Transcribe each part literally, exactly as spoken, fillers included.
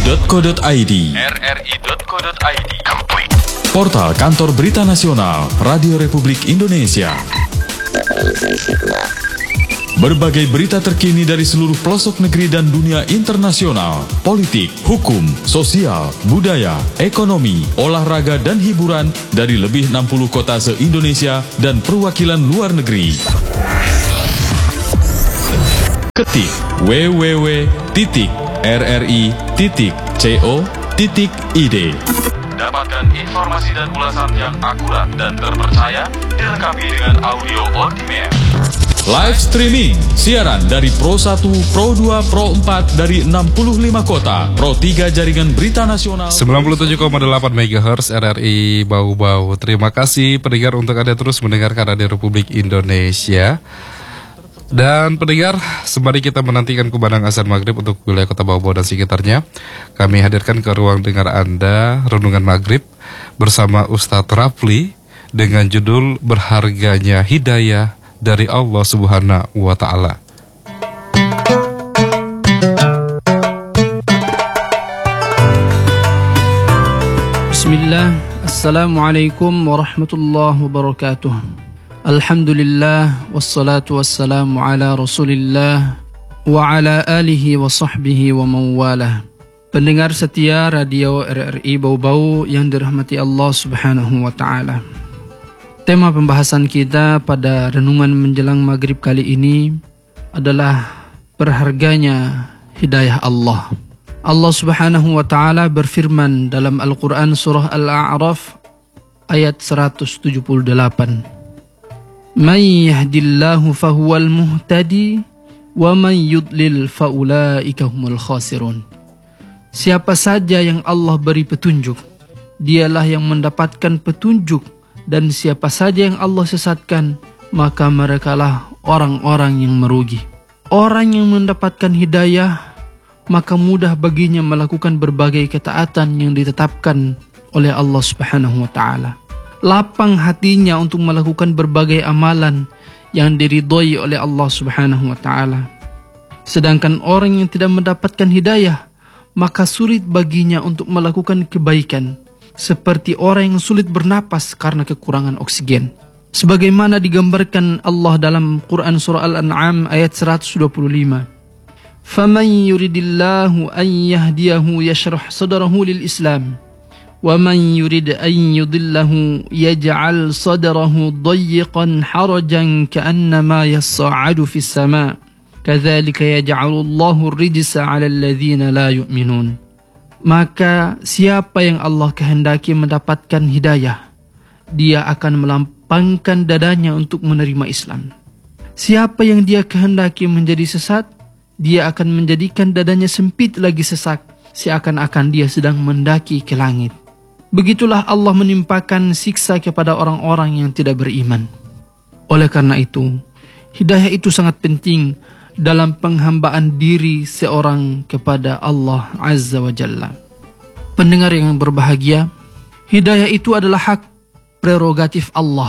dot co dot i d r r i dot co dot i d Portal Kantor Berita Nasional Radio Republik Indonesia. Berbagai berita terkini dari seluruh pelosok negeri dan dunia internasional, politik, hukum, sosial, budaya, ekonomi, olahraga, dan hiburan dari lebih enam puluh kota se-Indonesia dan perwakilan luar negeri. Ketik w w w titik r r i titik co titik i d. Dapatkan informasi dan ulasan yang akurat dan terpercaya dilengkapi dengan audio on demand. Live streaming, siaran dari Pro satu, Pro dua, Pro empat dari enam puluh lima kota, Pro tiga jaringan berita nasional sembilan puluh tujuh koma delapan megahertz R R I Bau-Bau. Terima kasih pendengar untuk Anda terus mendengarkan Radio Republik Indonesia. Dan pendengar, sembari kita menantikan kumandang azan maghrib untuk wilayah kota Bau-Bau dan sekitarnya, kami hadirkan ke ruang dengar Anda Renungan Maghrib bersama Ustadz Rafli dengan judul Berharganya Hidayah dari Allah Subhanahu wa Ta'ala. Bismillah, Assalamualaikum warahmatullahi wabarakatuh. Alhamdulillah, wassalatu wassalamu ala rasulillah wa ala alihi wa sahbihi wa mawalah. Pendengar setia Radio R R I Bau-Bau yang dirahmati Allah Subhanahu wa Ta'ala. Tema pembahasan kita pada renungan menjelang maghrib kali ini adalah berharganya hidayah Allah. Allah Subhanahu wa Ta'ala berfirman dalam Al-Quran surah Al-A'raf ayat seratus tujuh puluh delapan. Man yahdillahu fahuwal muhtadi wa man yudlil faulaika humul khasirun. Siapa saja yang Allah beri petunjuk, dialah yang mendapatkan petunjuk. Dan siapa saja yang Allah sesatkan, maka merekalah orang-orang yang merugi. Orang yang mendapatkan hidayah, maka mudah baginya melakukan berbagai ketaatan yang ditetapkan oleh Allah Subhanahu wa Ta'ala. Lapang hatinya untuk melakukan berbagai amalan yang diridhoi oleh Allah Subhanahu wa Ta'ala. Sedangkan orang yang tidak mendapatkan hidayah, maka sulit baginya untuk melakukan kebaikan, seperti orang yang sulit bernapas karena kekurangan oksigen. Sebagaimana digambarkan Allah dalam Quran surah Al-An'am ayat seratus dua puluh lima. فَمَنْ يُرِدِ اللَّهُ أَنْ يَهْدِيَهُ يَشْرَحْ صَدْرَهُ لِلْإِسْلَامِ وَمَنْ يُرِدْ أَنْ يُضِلَّهُ يَجْعَلْ صَدْرَهُ ضَيِّقًا حَرَجًا كَأَنَّمَا يَصَّعَّدُ فِي السَّمَاءِ كَذَلِكَ يَجْعَلُ اللَّهُ الرِّجْسَ عَلَى الَّذِينَ لَا يُؤْمِنُونَ. Maka siapa yang Allah kehendaki mendapatkan hidayah, dia akan melampangkan dadanya untuk menerima Islam. Siapa yang dia kehendaki menjadi sesat, dia akan menjadikan dadanya sempit lagi sesak, seakan-akan dia sedang mendaki ke langit. Begitulah Allah menimpakan siksa kepada orang-orang yang tidak beriman. Oleh karena itu, hidayah itu sangat penting dalam penghambaan diri seorang kepada Allah Azza wa Jalla. Pendengar yang berbahagia, hidayah itu adalah hak prerogatif Allah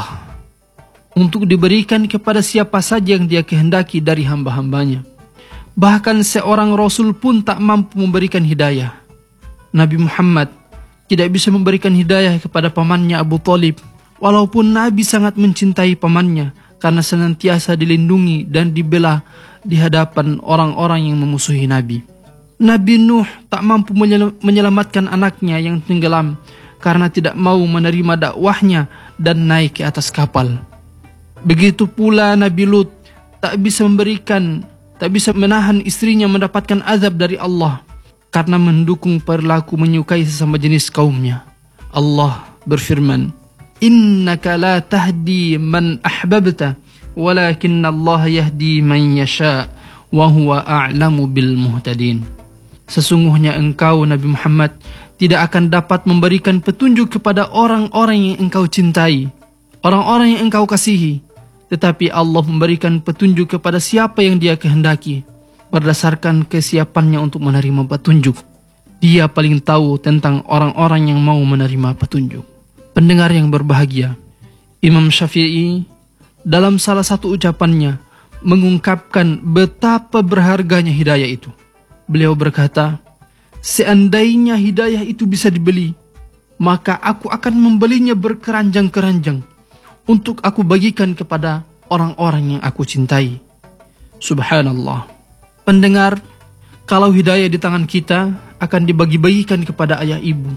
untuk diberikan kepada siapa saja yang dia kehendaki dari hamba-hambanya. Bahkan seorang Rasul pun tak mampu memberikan hidayah. Nabi Muhammad tidak bisa memberikan hidayah kepada pamannya Abu Thalib, walaupun Nabi sangat mencintai pamannya karena senantiasa dilindungi dan dibela di hadapan orang-orang yang memusuhi Nabi. Nabi Nuh tak mampu menyelamatkan anaknya yang tenggelam karena tidak mau menerima dakwahnya dan naik ke atas kapal. Begitu pula Nabi Lut tak bisa memberikan, tak bisa menahan istrinya mendapatkan azab dari Allah karena mendukung perilaku menyukai sesama jenis kaumnya. Allah berfirman, Innaka la tahdi man ahbabta walakin Allah yahdi man yasha wa huwa a'lamu bil muhtadin. Sesungguhnya engkau Nabi Muhammad tidak akan dapat memberikan petunjuk kepada orang-orang yang engkau cintai, orang-orang yang engkau kasihi, tetapi Allah memberikan petunjuk kepada siapa yang dia kehendaki berdasarkan kesiapannya untuk menerima petunjuk. Dia paling tahu tentang orang-orang yang mau menerima petunjuk. Pendengar yang berbahagia, Imam Syafi'i dalam salah satu ucapannya mengungkapkan betapa berharganya hidayah itu. Beliau berkata, seandainya hidayah itu bisa dibeli, maka aku akan membelinya berkeranjang-keranjang untuk aku bagikan kepada orang-orang yang aku cintai. Subhanallah. Pendengar, kalau hidayah di tangan kita akan dibagi-bagikan kepada ayah ibu.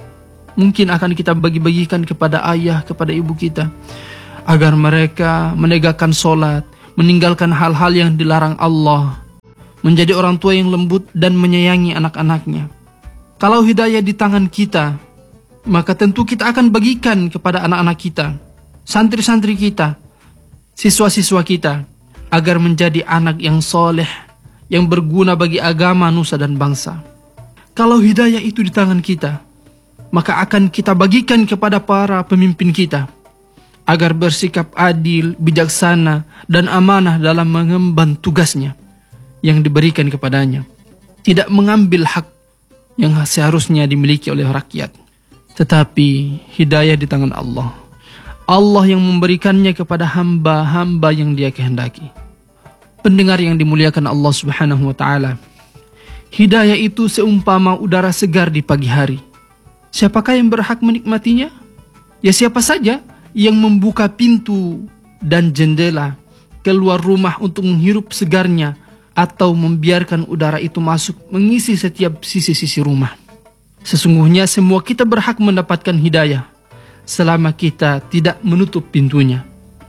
Mungkin akan kita bagi-bagikan kepada ayah, kepada ibu kita, agar mereka menegakkan sholat, meninggalkan hal-hal yang dilarang Allah, menjadi orang tua yang lembut dan menyayangi anak-anaknya. Kalau hidayah di tangan kita, maka tentu kita akan bagikan kepada anak-anak kita, santri-santri kita, siswa-siswa kita, agar menjadi anak yang soleh, yang berguna bagi agama, nusa dan bangsa. Kalau hidayah itu di tangan kita, maka akan kita bagikan kepada para pemimpin kita, agar bersikap adil, bijaksana, dan amanah dalam mengemban tugasnya yang diberikan kepadanya. Tidak mengambil hak yang seharusnya dimiliki oleh rakyat. Tetapi hidayah di tangan Allah. Allah yang memberikannya kepada hamba-hamba yang Dia kehendaki. Pendengar yang dimuliakan Allah Subhanahu wa taala, hidayah itu seumpama udara segar di pagi hari. Siapakah yang berhak menikmatinya? Ya siapa saja yang membuka pintu dan jendela keluar rumah untuk menghirup segarnya, atau membiarkan udara itu masuk mengisi setiap sisi-sisi rumah. Sesungguhnya semua kita berhak mendapatkan hidayah selama kita tidak menutup pintunya.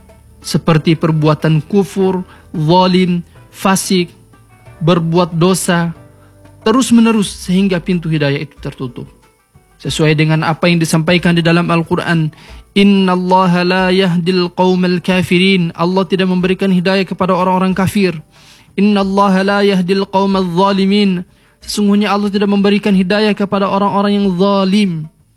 Seperti perbuatan kufur, zalim, fasik, berbuat dosa terus-menerus sehingga pintu hidayah itu tertutup. Sesuai dengan apa yang disampaikan di dalam Al-Quran, Innallaha la yahdil qawmal kafirin. Allah tidak memberikan hidayah kepada orang-orang kafir. Innallaha la yahdil qawmal zalimin. Sesungguhnya Allah tidak memberikan hidayah kepada orang-orang yang zalim.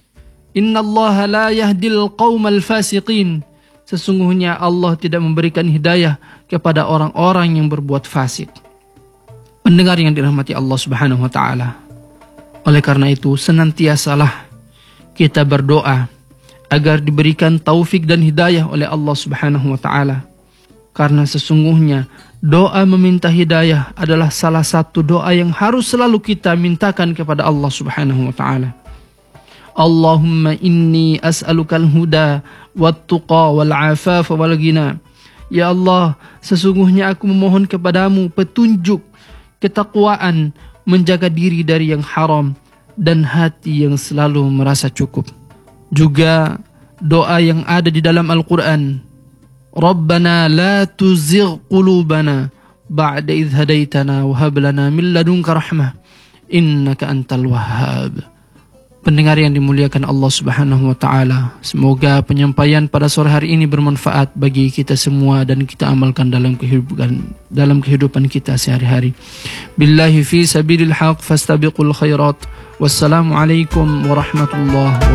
Innallaha la yahdil qawmal fasiqin. Sesungguhnya Allah tidak memberikan hidayah kepada orang-orang yang berbuat fasik. Pendengar yang dirahmati Allah Subhanahu wa taala, oleh karena itu senantiasalah kita berdoa agar diberikan taufik dan hidayah oleh Allah Subhanahu wa taala. Karena sesungguhnya doa meminta hidayah adalah salah satu doa yang harus selalu kita mintakan kepada Allah Subhanahu wa taala. Allahumma inni as'alukal huda wat-tuqa wal-'afafa wal-ghina. Ya Allah, sesungguhnya aku memohon kepadamu petunjuk, ketakwaan, menjaga diri dari yang haram, dan hati yang selalu merasa cukup. Juga doa yang ada di dalam Al-Quran, Rabbana la tuzigh qulubana ba'da idh hadaitana wa hab lana min ladunka rahmah innaka antal wahhab. Pendengar yang dimuliakan Allah Subhanahu wa taala, semoga penyampaian pada sore hari ini bermanfaat bagi kita semua dan kita amalkan dalam kehidupan dalam kehidupan kita sehari-hari. Billahi fi sabilil haq fastabiqul khairat. Wassalamualaikum warahmatullahi wabarakatuh.